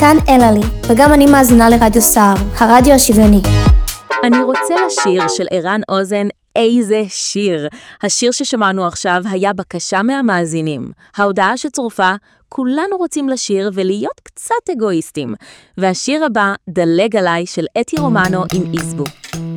כאן אלעלי, וגם אני מאזינה לרדיו סער, הרדיו השוויוני. אני רוצה לשיר של ערן אוזן, איזה שיר. השיר ששמענו עכשיו היה בקשה מהמאזינים. ההודעה שצורפה, כולנו רוצים לשיר ולהיות קצת אגואיסטים. והשיר הבא, דלג עליי של אתי רומנו עם איסבו.